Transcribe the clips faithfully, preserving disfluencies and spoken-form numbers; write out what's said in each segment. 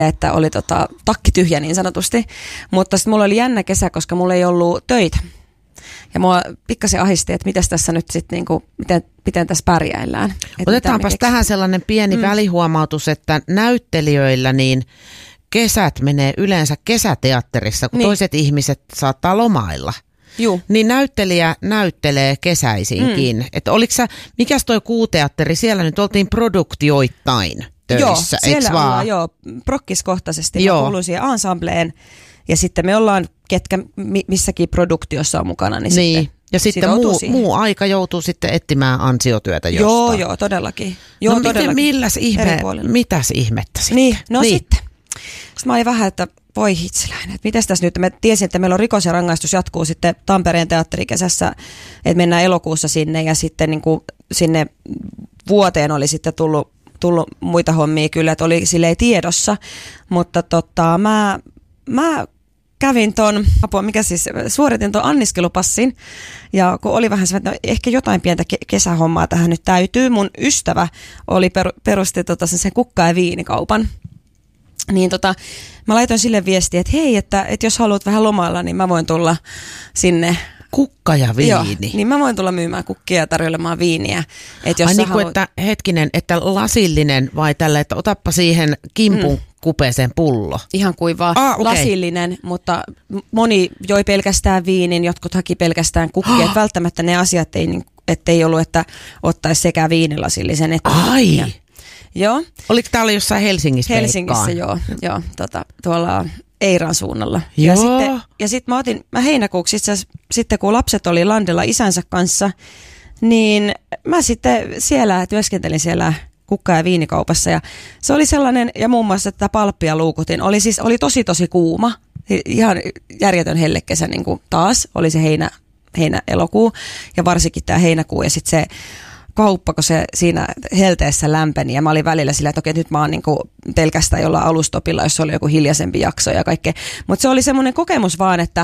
että oli tota, takki tyhjä niin sanotusti. Mutta sitten mulla oli jännä kesä, koska mulla ei ollut töitä. Ja mua pikkasen ahisti, että mitäs tässä nyt sitten, niinku, miten, miten tässä pärjäillään. Otetaanpas tähän sellainen pieni mm. välihuomautus, että näyttelijöillä niin kesät menee yleensä kesäteatterissa, kun niin. toiset ihmiset saattaa lomailla. Juu. Niin näyttelijä näyttelee kesäisinkin. Mm. Että oliko sä, mikäs toi Kuuteatteri, siellä nyt oltiin produktioittain töissä, joo, siellä ollaan joo, prokkiskohtaisesti. Mä kuulun siihen ensembleen ja sitten me ollaan, ketkä missäkin produktiossa on mukana, niin, niin. sitten ja sitten muu, muu aika joutuu sitten etsimään ansiotyötä jostain. Joo, joo, todellakin. Joo, no todellakin. Miten, milläs ihme, mitäs ihmettä sitten? Niin, no niin. sitten. Sitten mä olin vähän, että voi hitsiläinen, että mitäs tässä nyt, mä tiesin, että meillä on Rikos ja rangaistus jatkuu sitten Tampereen teatterikesässä, että mennään elokuussa sinne ja sitten niin kuin sinne vuoteen oli sitten tullut, tullut muita hommia kyllä, että oli silleen tiedossa, mutta tota, mä, mä kävin ton, apua, mikä siis, suoritin ton anniskelupassin ja kun oli vähän se, että no, ehkä jotain pientä ke- kesähommaa tähän nyt täytyy, mun ystävä oli per, perusti tota sen kukka- ja viinikaupan. Niin tota, mä laitoin sille viestiä, että hei, että, että jos haluat vähän lomailla, niin mä voin tulla sinne. Kukka ja viini. Joo, niin mä voin tulla myymään kukkia ja tarjoilemaan viiniä. Että jos Ai niin kuin, haluat... että hetkinen, että lasillinen vai tällä, että otappa siihen kimpun mm. kupeeseen pullo. Ihan kuin vaan ah, okay. lasillinen, mutta moni joi pelkästään viinin, jotkut haki pelkästään kukkia. Oh. Välttämättä ne asiat ei, ettei ollut, että ottaisi sekä viinilasillisen että Ai. kukkia. Joo. Oliko täällä jossain Helsingissä? Helsingissä, peikkaan? joo. joo tota, tuolla Eiran suunnalla. Joo. Ja sitten, ja sitten mä otin, mä heinäkuuksi itse asiassa, sitten kun lapset oli landella isänsä kanssa, niin mä sitten siellä työskentelin siellä kukka- ja viinikaupassa. Ja se oli sellainen, ja muun muassa tätä palppia luukutin, oli siis, oli tosi tosi kuuma. Ihan järjetön hellekesä niin kuin taas, oli se heinä, heinä-elokuu ja varsinkin tämä heinäkuu ja sitten se kauppa, kun se siinä helteessä lämpeni ja mä olin välillä sillä, että okei, nyt mä oon niinku pelkästään jollain alustopilla, jos oli joku hiljaisempi jakso ja kaikkea. Mutta se oli semmoinen kokemus vaan, että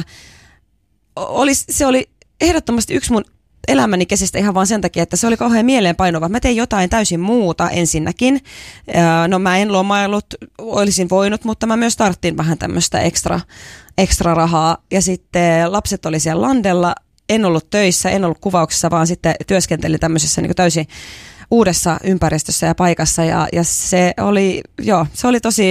oli, se oli ehdottomasti yksi mun elämäni kesistä ihan vaan sen takia, että se oli kauhean mieleenpainuva. Mä tein jotain täysin muuta ensinnäkin. No mä en lomailut, olisin voinut, mutta mä myös starttin vähän tämmöistä ekstra, ekstra rahaa. Ja sitten lapset oli siellä landella. En ollut töissä, en ollut kuvauksessa, vaan sitten työskentelin tämmöisessä niin kuin täysin uudessa ympäristössä ja paikassa. Ja, ja se oli, joo, se oli tosi,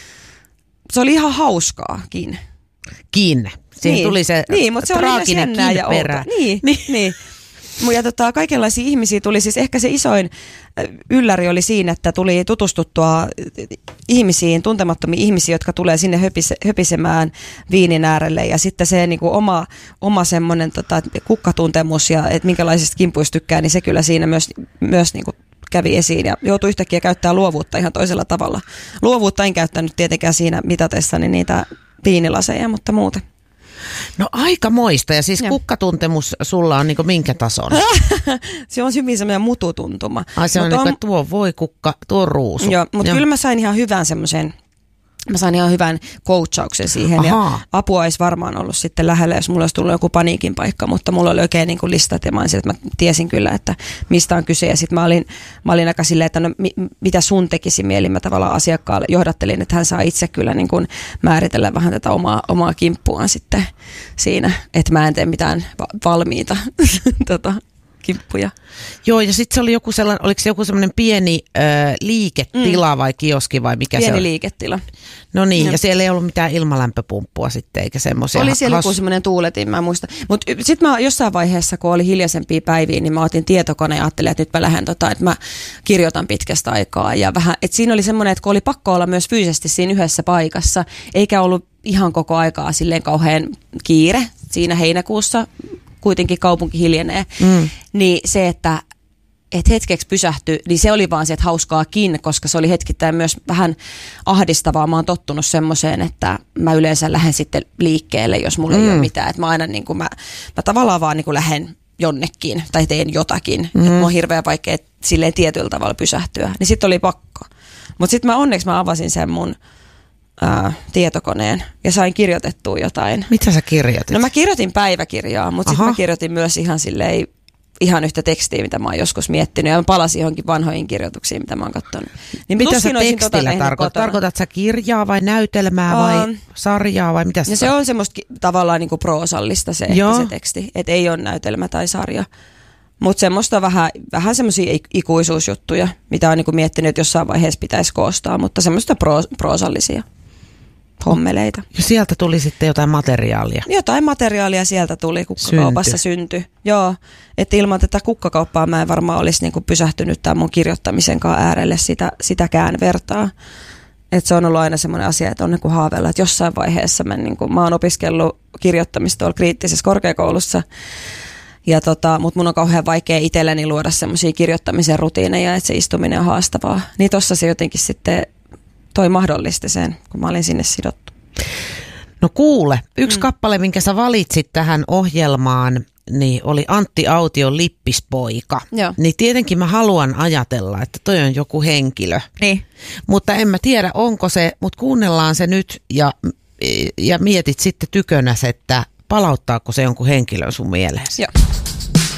se oli ihan hauskaakin. Kiinne. Siinä niin, tuli se niin, mutta se traaginen kiinneperä. Niin, niin. niin. Ja tota, kaikenlaisia ihmisiä tuli, siis ehkä se isoin ylläri oli siinä, että tuli tutustuttua ihmisiin, tuntemattomia ihmisiä, jotka tulee sinne höpise, höpisemään viinin äärelle ja sitten se niin kuin oma, oma semmoinen tota, kukkatuntemus ja että minkälaisista kimpuista tykkää, niin se kyllä siinä myös, myös niin kuin kävi esiin ja joutui yhtäkkiä käyttämään luovuutta ihan toisella tavalla. Luovuutta en käyttänyt tietenkään siinä mitatessani niitä viinilaseja, mutta muuten. No aika moista. Ja siis ja. Kukkatuntemus sulla on niinku minkä tason? Se on hyvin semmoinen mututuntuma. Ai se on, niinku, on että tuo voi kukka, tuo ruusu. Joo, mutta kyllä mä sain ihan hyvän semmoisen, mä sain ihan hyvän coachauksen siihen. Aha. Ja apua olisi varmaan ollut sitten lähellä, jos mulla olisi tullut joku paniikin paikka, mutta mulla oli oikein niin kuin listat ja mä, olisin, että mä tiesin kyllä, että mistä on kyse. Ja sitten mä olin, mä olin aika silleen, että no, mi, mitä sun tekisi mieli, mä tavallaan asiakkaalle johdattelin, että hän saa itse kyllä niin kuin määritellä vähän tätä omaa, omaa kimppuaan sitten siinä, että mä en tee mitään va- valmiita tota, kimppuja. Joo, ja sitten se oli joku sellainen, oliko se joku sellainen pieni ö, liiketila mm. vai kioski vai mikä pieni se on? Pieni liiketila. No niin, ja. ja siellä ei ollut mitään ilmalämpöpumppua sitten, eikä semmoisia. Oli siellä has... joku semmoinen tuuletin, mä muistan. Mutta sitten mä jossain vaiheessa, kun oli hiljaisempia päiviä, niin mä otin tietokone ja ajattelin, että nyt mä lähden, tota, että mä kirjoitan pitkästä aikaa. Ja vähän, että siinä oli semmoinen, että kun oli pakko olla myös fyysisesti siinä yhdessä paikassa, eikä ollut ihan koko aikaa silleen kauhean kiire siinä heinäkuussa, kuitenkin kaupunki hiljenee, mm. niin se, että et hetkeksi pysähtyi, niin se oli vaan se, että hauskaakin, koska se oli hetkittäin myös vähän ahdistavaa. Mä oon tottunut semmoiseen, että mä yleensä lähden sitten liikkeelle, jos mulla mm. ei ole mitään. Että mä aina niin kuin mä, mä tavallaan vaan niin kuin lähden jonnekin tai teen jotakin. Mm. Että mä on hirveän vaikea silleen tietyllä tavalla pysähtyä. Niin sitten oli pakko. Mutta sitten mä onneksi mä avasin sen mun Ää, tietokoneen ja sain kirjoitettua jotain. Mitä sä kirjoitit? No mä kirjoitin päiväkirjaa, mutta sitten mä kirjoitin myös ihan silleen ihan yhtä tekstiä, mitä mä oon joskus miettinyt. Ja mä palasin johonkin vanhoihin kirjoituksiin, mitä mä oon katsonut. Niin mitä sä tekstillä tota tarkoitat? Tarkoitat sä kirjaa vai näytelmää uh, vai sarjaa vai mitä? Ja se on semmoista tavallaan niinku proosallista se, se teksti. Että ei ole näytelmä tai sarja. Mutta semmoista vähän, vähän semmoisia ikuisuusjuttuja, mitä on niinku miettinyt, että jossain vaiheessa pitäisi koostaa. Mutta semmoista pro, proosallisia hommeleita. Ja sieltä tuli sitten jotain materiaalia? Jotain materiaalia sieltä tuli, kukkakaupassa syntyi. Joo, että ilman tätä kukkakauppaa mä en varmaan olisi niinku pysähtynyt tämän mun kirjoittamisenkaan äärelle sitä, sitäkään vertaa. Että se on ollut aina semmoinen asia, että on niinku haaveilla, että jossain vaiheessa mä, niinku, mä oon opiskellut kirjoittamista tuolla kriittisessä korkeakoulussa. Ja tota, mutta mun on kauhean vaikea itselleni luoda semmoisia kirjoittamisen rutiineja, että se istuminen on haastavaa. Niin tossa se jotenkin sitten toi mahdollisti sen, kun mä olin sinne sidottu. No kuule, yksi mm. kappale, minkä sä valitsit tähän ohjelmaan, niin oli Antti Aution Lippispoika. Joo. Niin tietenkin mä haluan ajatella, että toi on joku henkilö. Niin. Mutta en mä tiedä, onko se, mutta kuunnellaan se nyt ja, ja mietit sitten tykönäs, että palauttaako se jonkun henkilön sun mieleesi. Joo.